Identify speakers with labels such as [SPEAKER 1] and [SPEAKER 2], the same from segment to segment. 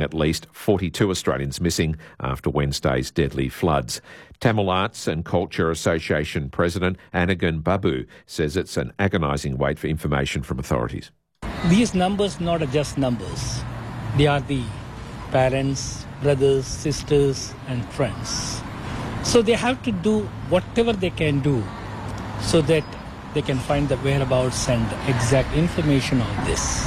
[SPEAKER 1] leaving at least 42 Australians missing after Wednesday's deadly floods. Tamil Arts and Culture Association President Anagan Babu says it's an agonising wait for information from authorities.
[SPEAKER 2] These numbers not just numbers. They are the parents, brothers, sisters and friends. So they have to do whatever they can do so that they can find the whereabouts and exact information on this.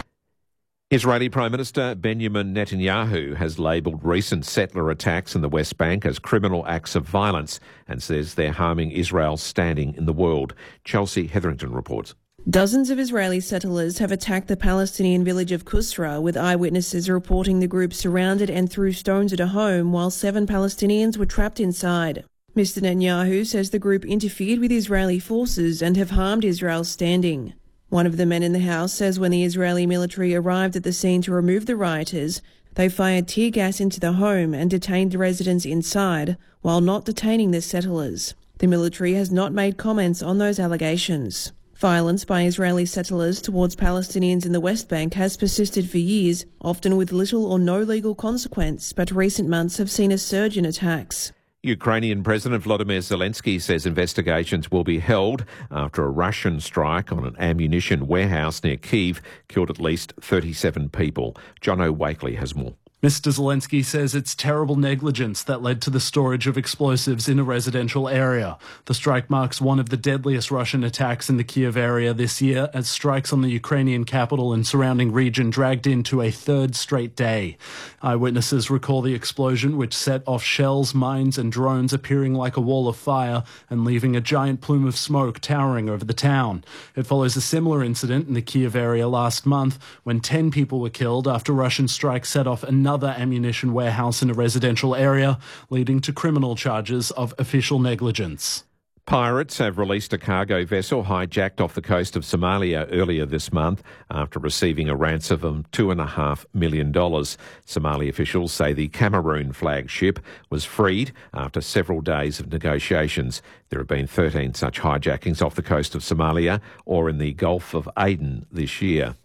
[SPEAKER 1] Israeli Prime Minister Benjamin Netanyahu has labelled recent settler attacks in the West Bank as criminal acts of violence and says they're harming Israel's standing in the world. Chelsea Hetherington reports.
[SPEAKER 3] Dozens of Israeli settlers have attacked the Palestinian village of Kusra, with eyewitnesses reporting the group surrounded and threw stones at a home while 7 Palestinians were trapped inside. Mr Netanyahu says the group interfered with Israeli forces and have harmed Israel's standing. One of the men in the house says when the Israeli military arrived at the scene to remove the rioters, they fired tear gas into the home and detained the residents inside, while not detaining the settlers. The military has not made comments on those allegations. Violence by Israeli settlers towards Palestinians in the West Bank has persisted for years, often with little or no legal consequence, but recent months have seen a surge in attacks.
[SPEAKER 1] Ukrainian President Volodymyr Zelensky says investigations will be held after a Russian strike on an ammunition warehouse near Kyiv killed at least 37 people. Jono Wakely has more.
[SPEAKER 4] Mr. Zelensky says it's terrible negligence that led to the storage of explosives in a residential area. The strike marks one of the deadliest Russian attacks in the Kyiv area this year, as strikes on the Ukrainian capital and surrounding region dragged into a third straight day. Eyewitnesses recall the explosion, which set off shells, mines and drones appearing like a wall of fire and leaving a giant plume of smoke towering over the town. It follows a similar incident in the Kyiv area last month when 10 people were killed after Russian strikes set off another ammunition warehouse in a residential area, leading to criminal charges of official negligence.
[SPEAKER 1] Pirates have released a cargo vessel hijacked off the coast of Somalia earlier this month after receiving a ransom of $2.5 million. Somali officials say the Cameroon flagged ship was freed after several days of negotiations. There have been 13 such hijackings off the coast of Somalia or in the Gulf of Aden this year.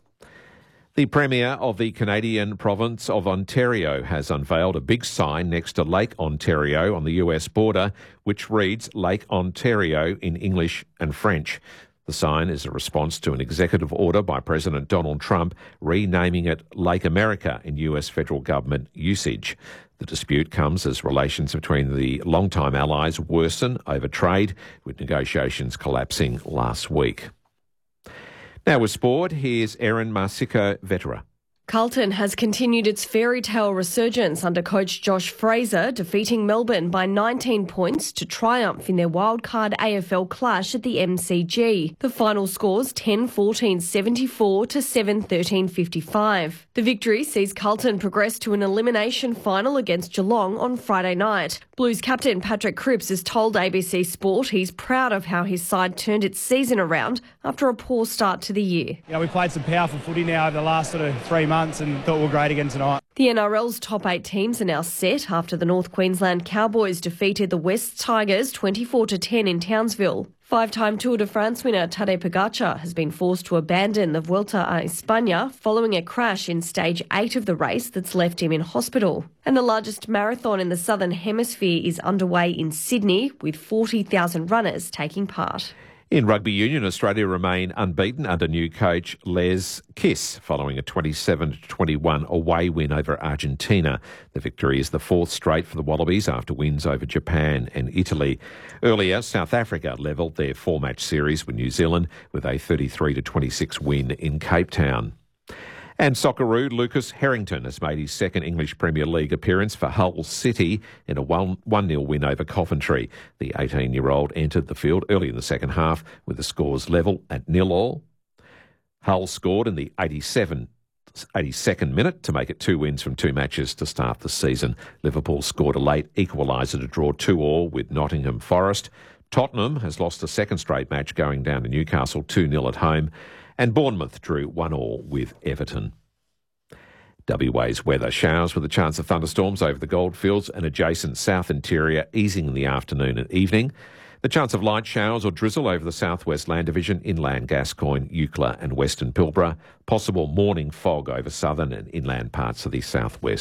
[SPEAKER 1] The Premier of the Canadian province of Ontario has unveiled a big sign next to Lake Ontario on the US border, which reads Lake Ontario in English and French. The sign is a response to an executive order by President Donald Trump renaming it Lake America in US federal government usage. The dispute comes as relations between the longtime allies worsen over trade, with negotiations collapsing last week. Now with sport, here's Erin Marsico-Vetera.
[SPEAKER 5] Carlton has continued its fairy tale resurgence under coach Josh Fraser, defeating Melbourne by 19 points to triumph in their wildcard AFL clash at the MCG. The final scores 10-14-74 to 7-13-55. The victory sees Carlton progress to an elimination final against Geelong on Friday night. Blues captain Patrick Cripps has told ABC Sport he's proud of how his side turned its season around after a poor start to the year.
[SPEAKER 6] Yeah, we played some powerful footy now over the last 3 months and thought we were great again tonight.
[SPEAKER 5] The NRL's top 8 teams are now set after the North Queensland Cowboys defeated the West Tigers 24-10 in Townsville. 5-time Tour de France winner Tadej Pogacar has been forced to abandon the Vuelta a España following a crash in stage 8 of the race that's left him in hospital. And the largest marathon in the Southern Hemisphere is underway in Sydney, with 40,000 runners taking part.
[SPEAKER 1] In rugby union, Australia remain unbeaten under new coach Les Kiss following a 27-21 away win over Argentina. The victory is the 4th straight for the Wallabies after wins over Japan and Italy. Earlier, South Africa levelled their 4-match series with New Zealand with a 33-26 win in Cape Town. And Socceroo, Lucas Harrington has made his second English Premier League appearance for Hull City in a 1-0 win over Coventry. The 18-year-old entered the field early in the second half with the scores level at 0-0. Hull scored in the 82nd minute to make it 2 wins from 2 matches to start the season. Liverpool scored a late equaliser to draw 2-2 with Nottingham Forest. Tottenham has lost a second straight match going down to Newcastle 2-0 at home. And Bournemouth drew 1-1 with Everton. WA's weather. Showers with a chance of thunderstorms over the Goldfields and adjacent south interior, easing in the afternoon and evening. The chance of light showers or drizzle over the southwest land division, inland Gascoyne, Eucla and western Pilbara. Possible morning fog over southern and inland parts of the southwest.